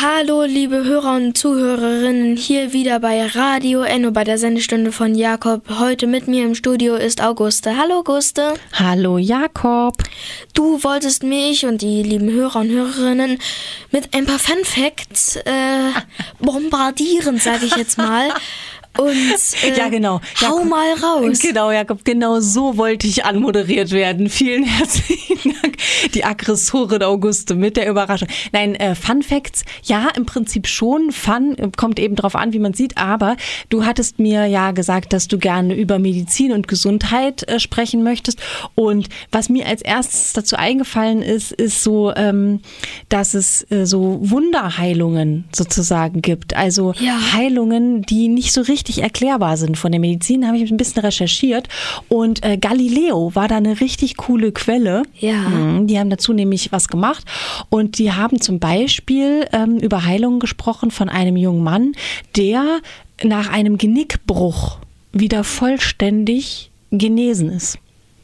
Hallo liebe Hörer und Zuhörerinnen, hier wieder bei Radio Enno bei der Sendestunde von Jakob. Heute mit mir im Studio ist Auguste. Hallo Auguste. Hallo Jakob. Du wolltest mich und die lieben Hörer und Hörerinnen mit ein paar Fun Facts bombardieren, sage ich jetzt mal. Und ja, genau. Hau mal raus. Genau, Jakob, genau so wollte ich anmoderiert werden. Vielen herzlichen Dank, die Aggressorin Auguste mit der Überraschung. Nein, Fun Facts, ja, im Prinzip schon. Fun kommt eben drauf an, wie man sieht. Aber du hattest mir ja gesagt, dass du gerne über Medizin und Gesundheit sprechen möchtest. Und was mir als erstes dazu eingefallen ist so, dass es so Wunderheilungen sozusagen gibt. Also Heilungen, die nicht so richtig erklärbar sind von der Medizin, habe ich ein bisschen recherchiert und Galileo war da eine richtig coole Quelle. Ja. Die haben dazu nämlich was gemacht und die haben zum Beispiel über Heilungen gesprochen von einem jungen Mann, der nach einem Genickbruch wieder vollständig genesen ist.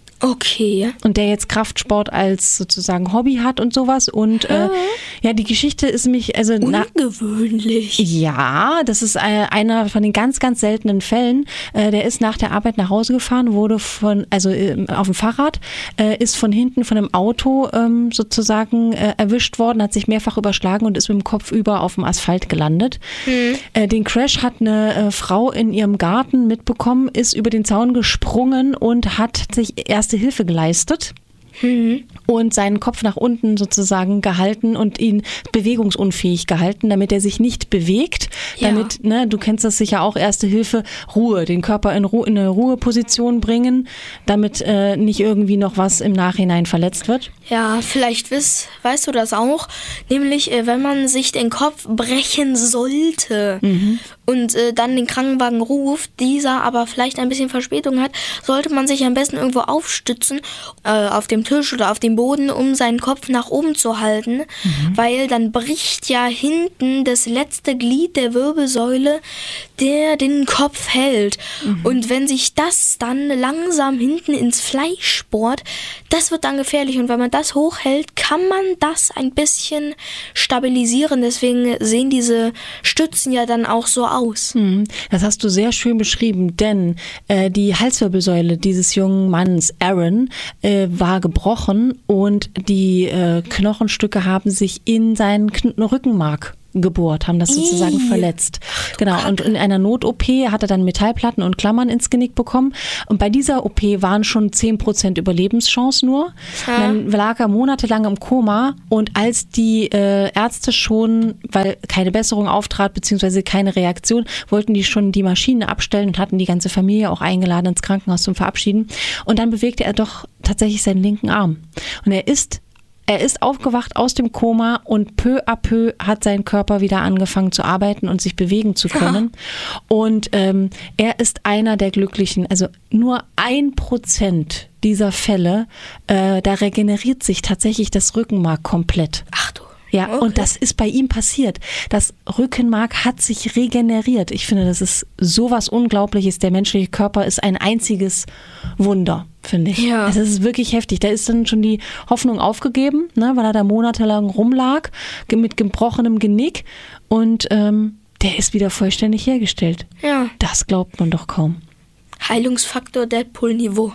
Okay. Und der jetzt Kraftsport als sozusagen Hobby hat und sowas. Und ja, die Geschichte ist nämlich ungewöhnlich. Ja, das ist einer von den ganz, ganz seltenen Fällen. Der ist nach der Arbeit nach Hause gefahren, wurde auf dem Fahrrad, ist von hinten von einem Auto sozusagen erwischt worden, hat sich mehrfach überschlagen und ist mit dem Kopf über auf dem Asphalt gelandet. Den Crash hat eine Frau in ihrem Garten mitbekommen, ist über den Zaun gesprungen und hat sich Erste Hilfe geleistet und seinen Kopf nach unten sozusagen gehalten und ihn bewegungsunfähig gehalten, damit er sich nicht bewegt, damit, du kennst das sicher auch, Erste Hilfe, Ruhe, den Körper in eine Ruheposition bringen, damit nicht irgendwie noch was im Nachhinein verletzt wird. Ja, vielleicht weißt du das auch, nämlich wenn man sich den Kopf brechen sollte und dann den Krankenwagen ruft, dieser aber vielleicht ein bisschen Verspätung hat, sollte man sich am besten irgendwo aufstützen, auf dem Tisch oder auf dem Boden, um seinen Kopf nach oben zu halten, weil dann bricht ja hinten das letzte Glied der Wirbelsäule, der den Kopf hält. Und wenn sich das dann langsam hinten ins Fleisch bohrt, das wird dann gefährlich. Und wenn man das hochhält, kann man das ein bisschen stabilisieren. Deswegen sehen diese Stützen ja dann auch so aus. Das hast du sehr schön beschrieben, denn die Halswirbelsäule dieses jungen Mannes, Aaron, war gebrochen und die Knochenstücke haben sich in seinen Rückenmark gebohrt, haben das sozusagen verletzt. Genau, und in einer Not-OP hat er dann Metallplatten und Klammern ins Genick bekommen. Und bei dieser OP waren schon 10% Überlebenschance nur. Dann lag er monatelang im Koma und als die Ärzte schon, weil keine Besserung auftrat, beziehungsweise keine Reaktion, wollten die schon die Maschine abstellen und hatten die ganze Familie auch eingeladen ins Krankenhaus zum Verabschieden. Und dann bewegte er doch tatsächlich seinen linken Arm. Und er ist aufgewacht aus dem Koma und peu à peu hat sein Körper wieder angefangen zu arbeiten und sich bewegen zu können. Und er ist einer der Glücklichen. Also nur 1% dieser Fälle, da regeneriert sich tatsächlich das Rückenmark komplett. Ach du. Ja, okay. Und das ist bei ihm passiert. Das Rückenmark hat sich regeneriert. Ich finde, das ist sowas Unglaubliches. Der menschliche Körper ist ein einziges Wunder, finde ich. Ja. Also es ist wirklich heftig. Da ist dann schon die Hoffnung aufgegeben, ne, weil er da monatelang rumlag mit gebrochenem Genick und der ist wieder vollständig hergestellt. Ja. Das glaubt man doch kaum. Heilungsfaktor Deadpool-Niveau.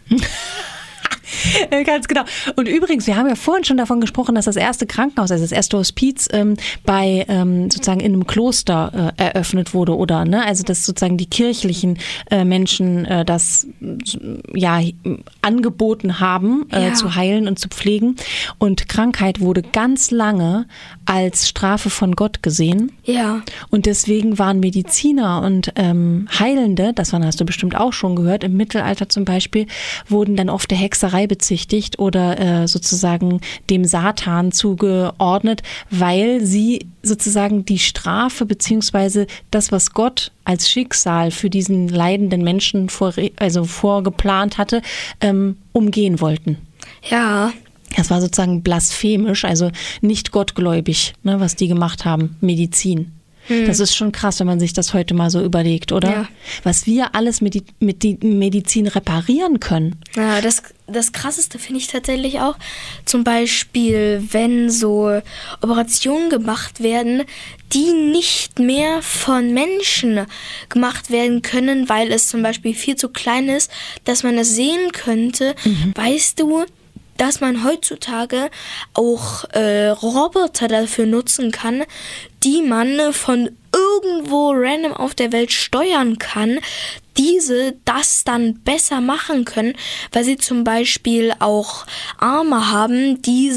Ganz genau. Und übrigens, wir haben ja vorhin schon davon gesprochen, dass das erste Krankenhaus, also das erste Hospiz bei sozusagen in einem Kloster eröffnet wurde, oder? Ne? Also dass sozusagen die kirchlichen Menschen das angeboten haben, zu heilen und zu pflegen. Und Krankheit wurde ganz lange als Strafe von Gott gesehen. Ja. Und deswegen waren Mediziner und Heilende, das hast du bestimmt auch schon gehört, im Mittelalter zum Beispiel, wurden dann oft der Hexerei bezichtigt oder sozusagen dem Satan zugeordnet, weil sie sozusagen die Strafe beziehungsweise das, was Gott als Schicksal für diesen leidenden Menschen vorgeplant hatte, umgehen wollten. Ja. Das war sozusagen blasphemisch, also nicht gottgläubig, ne, was die gemacht haben, Medizin. Das ist schon krass, wenn man sich das heute mal so überlegt, oder? Ja. Was wir alles mit die Medizin reparieren können. Ja, das Krasseste finde ich tatsächlich auch, zum Beispiel, wenn so Operationen gemacht werden, die nicht mehr von Menschen gemacht werden können, weil es zum Beispiel viel zu klein ist, dass man es sehen könnte. Weißt du, dass man heutzutage auch Roboter dafür nutzen kann, die man von irgendwo random auf der Welt steuern kann, diese das dann besser machen können, weil sie zum Beispiel auch Arme haben, die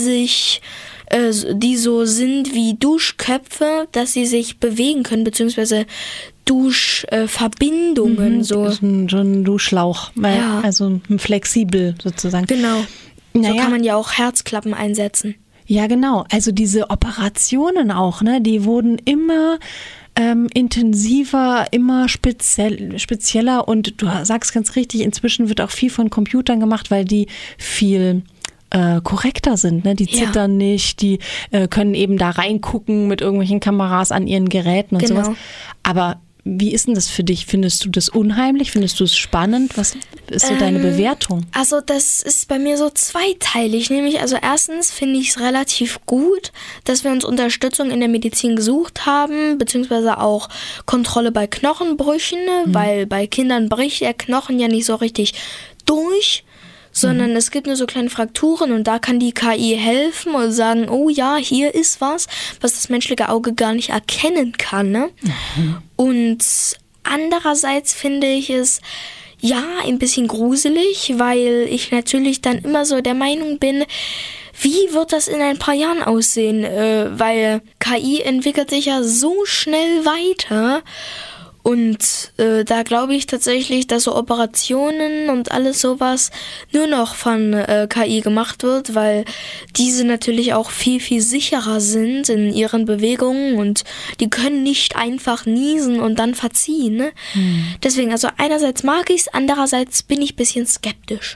so sind wie Duschköpfe, dass sie sich bewegen können, beziehungsweise Duschverbindungen. So ein Duschschlauch, Ja. Also flexibel sozusagen. Genau. Naja. So kann man ja auch Herzklappen einsetzen. Ja, genau. Also diese Operationen auch, ne, die wurden immer intensiver, immer spezieller und du sagst ganz richtig, inzwischen wird auch viel von Computern gemacht, weil die viel korrekter sind, ne? Die zittern nicht, die können eben da reingucken mit irgendwelchen Kameras an ihren Geräten und sowas. Aber wie ist denn das für dich? Findest du das unheimlich? Findest du es spannend? Was ist so deine Bewertung? Also das ist bei mir so zweiteilig. Nämlich, also erstens finde ich es relativ gut, dass wir uns Unterstützung in der Medizin gesucht haben, beziehungsweise auch Kontrolle bei Knochenbrüchen, weil bei Kindern bricht der Knochen ja nicht so richtig durch, sondern es gibt nur so kleine Frakturen und da kann die KI helfen und sagen, oh ja, hier ist was das menschliche Auge gar nicht erkennen kann. Ne? Und andererseits finde ich es ja ein bisschen gruselig, weil ich natürlich dann immer so der Meinung bin, wie wird das in ein paar Jahren aussehen? Weil KI entwickelt sich ja so schnell weiter. Und da glaube ich tatsächlich, dass so Operationen und alles sowas nur noch von KI gemacht wird, weil diese natürlich auch viel, viel sicherer sind in ihren Bewegungen und die können nicht einfach niesen und dann verziehen. Ne? Deswegen, also einerseits mag ich es, andererseits bin ich ein bisschen skeptisch.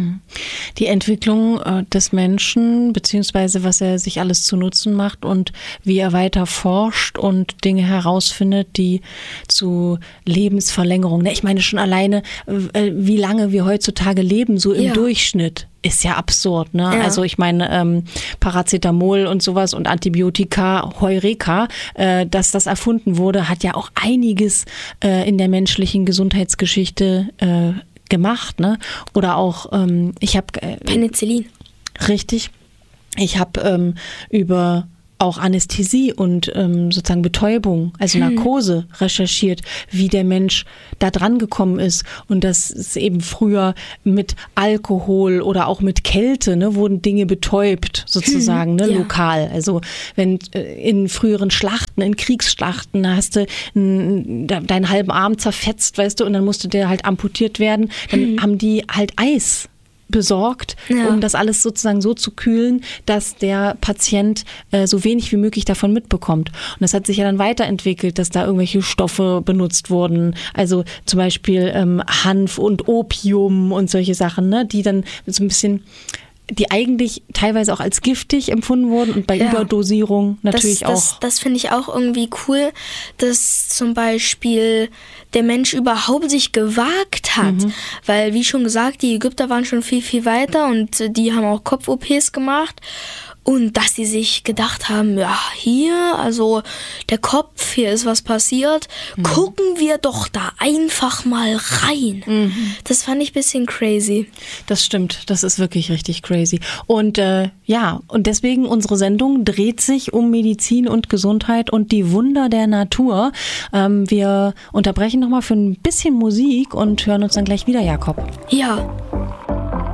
Die Entwicklung des Menschen, beziehungsweise was er sich alles zu Nutzen macht und wie er weiter forscht und Dinge herausfindet, die zu Lebensverlängerung, ne? Ich meine schon alleine, wie lange wir heutzutage leben, so im Durchschnitt. Ist ja absurd, ne? Ja. Also ich meine, Paracetamol und sowas und Antibiotika, Heureka, dass das erfunden wurde, hat ja auch einiges in der menschlichen Gesundheitsgeschichte gemacht, ne? Oder auch, ich habe Penicillin. Richtig. Ich habe über auch Anästhesie und sozusagen Betäubung, also Narkose recherchiert, wie der Mensch da dran gekommen ist und dass es eben früher mit Alkohol oder auch mit Kälte, ne, wurden Dinge betäubt sozusagen, ne, lokal. Also wenn in früheren Schlachten, in Kriegsschlachten hast du deinen halben Arm zerfetzt, weißt du, und dann musste der halt amputiert werden, dann haben die halt Eis besorgt, um das alles sozusagen so zu kühlen, dass der Patient so wenig wie möglich davon mitbekommt. Und das hat sich ja dann weiterentwickelt, dass da irgendwelche Stoffe benutzt wurden, also zum Beispiel Hanf und Opium und solche Sachen, ne, die dann so ein bisschen, die eigentlich teilweise auch als giftig empfunden wurden und bei Überdosierung natürlich auch. Das finde ich auch irgendwie cool, dass zum Beispiel der Mensch überhaupt sich gewagt hat. Weil, wie schon gesagt, die Ägypter waren schon viel, viel weiter und die haben auch Kopf-OPs gemacht. Und dass sie sich gedacht haben, ja, hier, also der Kopf, hier ist was passiert, gucken wir doch da einfach mal rein. Das fand ich ein bisschen crazy. Das stimmt, das ist wirklich richtig crazy. Und und deswegen unsere Sendung dreht sich um Medizin und Gesundheit und die Wunder der Natur. Wir unterbrechen nochmal für ein bisschen Musik und hören uns dann gleich wieder, Jakob. Ja.